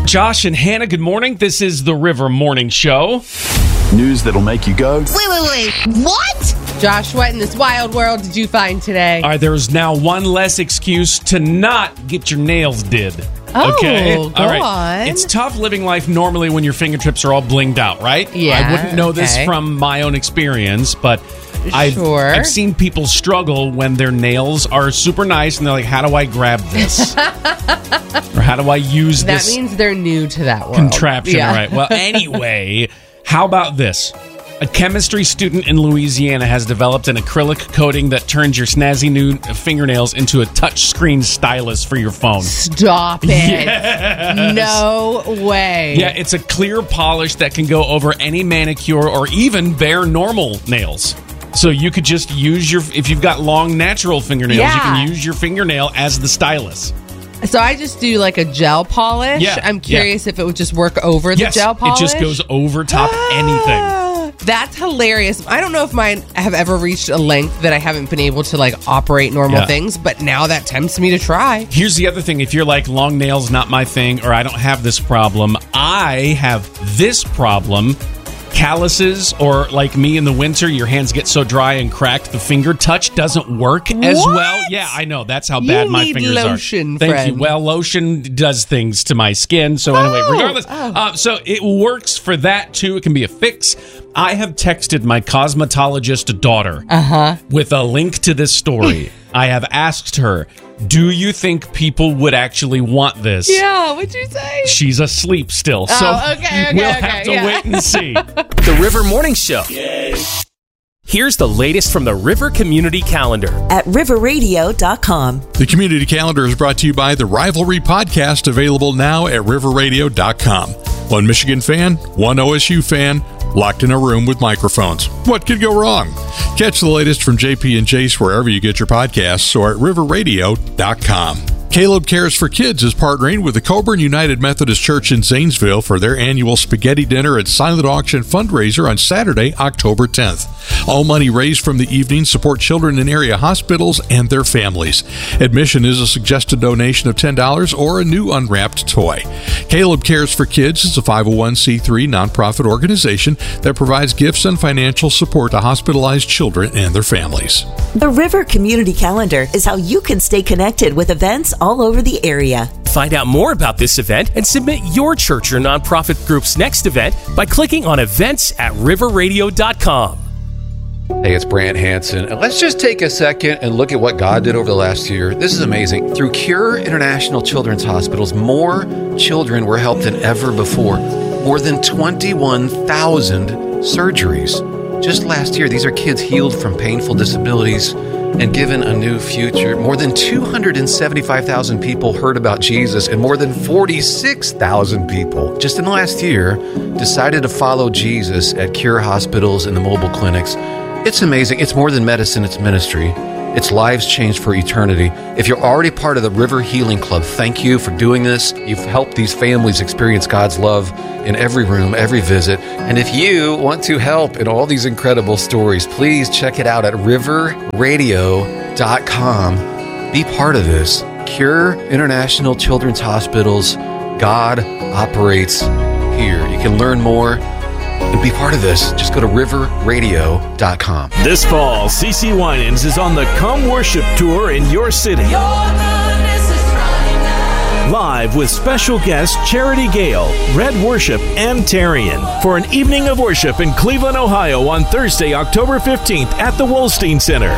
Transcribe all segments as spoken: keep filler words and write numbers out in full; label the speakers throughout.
Speaker 1: Josh and Hannah, good morning. This is the River Morning Show.
Speaker 2: News that'll make you go,
Speaker 3: Wait, wait, wait. What?
Speaker 4: Josh, what in this wild world did you find today?
Speaker 1: All right, there's now one less excuse to not get your nails did.
Speaker 4: Oh,
Speaker 1: okay.
Speaker 4: go
Speaker 1: all right.
Speaker 4: on.
Speaker 1: It's tough living life normally when your fingertips are all blinged out, right?
Speaker 4: Yeah,
Speaker 1: I wouldn't know this
Speaker 4: okay.
Speaker 1: from my own experience, but I've,
Speaker 4: Sure.
Speaker 1: I've seen people struggle when their nails are super nice and they're like, how do I grab this? Or how do I use
Speaker 4: that
Speaker 1: this
Speaker 4: means they're new to that world.
Speaker 1: contraption?
Speaker 4: Yeah.
Speaker 1: All right. Well, anyway, how about this? A chemistry student in Louisiana has developed an acrylic coating that turns your snazzy new fingernails into a touchscreen stylus for your phone.
Speaker 4: Stop it.
Speaker 1: Yes.
Speaker 4: No way.
Speaker 1: Yeah, it's a clear polish that can go over any manicure or even bare normal nails. So you could just use your, if you've got long natural fingernails,
Speaker 4: Yeah.
Speaker 1: you can use your fingernail as the stylus.
Speaker 4: So I just do like a gel polish.
Speaker 1: Yeah,
Speaker 4: I'm curious if it would just work over the
Speaker 1: Yes,
Speaker 4: gel polish.
Speaker 1: it just goes over top anything.
Speaker 4: That's hilarious. I don't know if mine have ever reached a length that I haven't been able to like operate normal
Speaker 1: Yeah.
Speaker 4: things, but now that tempts me to try.
Speaker 1: Here's the other thing. If you're like, long nails, not my thing, or I don't have this problem, I have this problem. Calluses, or like me in the winter, your hands get so dry and cracked, the finger touch doesn't work as
Speaker 4: What?
Speaker 1: well. Yeah, I know. That's how
Speaker 4: You
Speaker 1: bad my
Speaker 4: need
Speaker 1: fingers
Speaker 4: lotion,
Speaker 1: are. Thank
Speaker 4: friend.
Speaker 1: you. Well, lotion does things to my skin. So anyway,
Speaker 4: Oh,
Speaker 1: regardless,
Speaker 4: oh.
Speaker 1: Uh, so it works for that too. It can be a fix. I have texted my cosmetologist daughter
Speaker 4: Uh-huh.
Speaker 1: with a link to this story. I have asked her, do you think people would actually want this?
Speaker 4: Yeah, what'd you say?
Speaker 1: She's asleep still, so
Speaker 4: Oh, okay, okay,
Speaker 1: we'll
Speaker 4: okay,
Speaker 1: have to
Speaker 4: yeah.
Speaker 1: wait and see.
Speaker 5: The River Morning Show. Here's the latest from the River Community Calendar.
Speaker 6: at river radio dot com.
Speaker 7: The Community Calendar is brought to you by the Rivalry Podcast, available now at river radio dot com. One Michigan fan, one O S U fan, locked in a room with microphones. What could go wrong? Catch the latest from J P and Jace wherever you get your podcasts or at river radio dot com. Caleb Cares for Kids is partnering with the Coburn United Methodist Church in Zanesville for their annual spaghetti dinner and silent auction fundraiser on Saturday, October tenth. All money raised from the evening support children in area hospitals and their families. Admission is a suggested donation of ten dollars or a new unwrapped toy. Caleb Cares for Kids is a five oh one c three nonprofit organization that provides gifts and financial support to hospitalized children and their families.
Speaker 6: The River Community Calendar is how you can stay connected with events all over the area.
Speaker 5: Find out more about this event and submit your church or nonprofit group's next event by clicking on events at river radio dot com.
Speaker 8: Hey, it's Brant Hansen. And let's just take a second and look at what God did over the last year. This is amazing. Through Cure International Children's Hospitals, more children were helped than ever before. More than twenty-one thousand surgeries. Just last year, these are kids healed from painful disabilities and given a new future. More than two hundred seventy-five thousand people heard about Jesus, and more than forty-six thousand people just in the last year decided to follow Jesus at Cure hospitals and the mobile clinics. It's amazing. It's more than medicine, it's ministry. It's lives changed for eternity. If you're already part of the River Healing Club, thank you for doing this. You've helped these families experience God's love in every room, every visit. And if you want to help in all these incredible stories, please check it out at river radio dot com. Be part of this. Cure International Children's Hospitals. God operates here. You can learn more and be part of this. Just go to river radio dot com.
Speaker 9: This fall, C C Winans is on the Come Worship Tour in your city. Live with special guests Charity Gale, Red Worship, and Tarian for an evening of worship in Cleveland, Ohio on Thursday, October fifteenth at the Wolstein Center.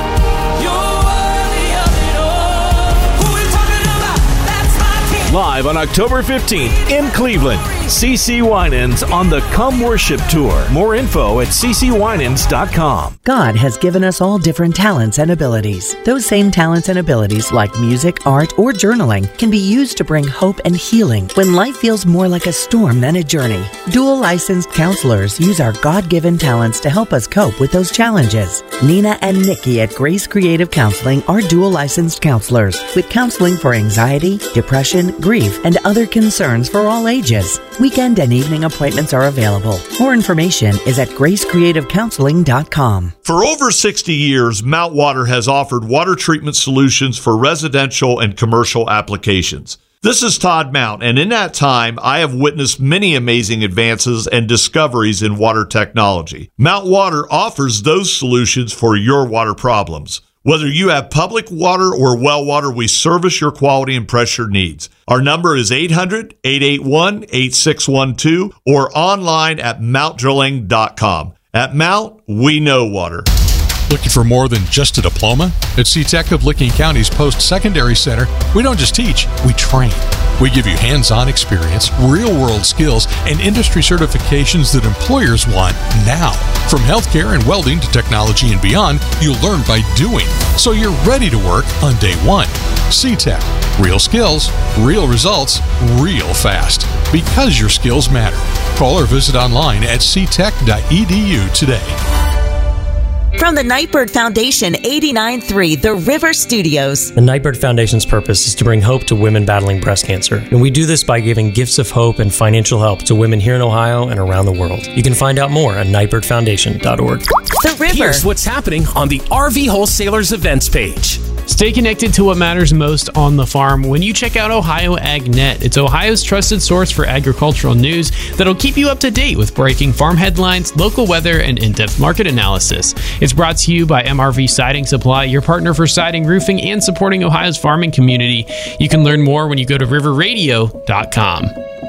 Speaker 9: Live on October fifteenth in Cleveland, C C Winans on the Come Worship Tour. More info at c c winans dot com.
Speaker 10: God has given us all different talents and abilities. Those same talents and abilities, like music, art, or journaling, can be used to bring hope and healing when life feels more like a storm than a journey. Dual licensed counselors use our God-given talents to help us cope with those challenges. Nina and Nikki at Grace Creative Counseling are dual licensed counselors with counseling for anxiety, depression, grief, and other concerns for all ages. Weekend and evening appointments are available. More information is at grace creative counseling dot com.
Speaker 11: For over sixty years, Mount Water has offered water treatment solutions for residential and commercial applications. This is Todd Mount, and in that time, I have witnessed many amazing advances and discoveries in water technology. Mount Water offers those solutions for your water problems. Whether you have public water or well water, we service your quality and pressure needs. Our number is eight hundred, eight eight one, eight six one two or online at mount drilling dot com. At Mount, we know water.
Speaker 7: Looking for more than just a diploma? At SeaTech of Licking County's Post-Secondary Center, we don't just teach, we train. We give you hands-on experience, real-world skills, and industry certifications that employers want now. From healthcare and welding to technology and beyond, you'll learn by doing, so you're ready to work on day one. SeaTech. Real skills, real results, real fast. Because your skills matter. Call or visit online at c tech dot e d u today.
Speaker 6: From the Nightbird Foundation, eighty-nine point three The River Studios.
Speaker 12: The Nightbird Foundation's purpose is to bring hope to women battling breast cancer. And we do this by giving gifts of hope and financial help to women here in Ohio and around the world. You can find out more at nightbird foundation dot org.
Speaker 6: The River.
Speaker 5: Here's what's happening on the R V Wholesalers events page.
Speaker 13: Stay connected to what matters most on the farm when you check out Ohio AgNet. It's Ohio's trusted source for agricultural news that'll keep you up to date with breaking farm headlines, local weather, and in-depth market analysis. It's brought to you by M R V Siding Supply, your partner for siding, roofing, and supporting Ohio's farming community. You can learn more when you go to river radio dot com.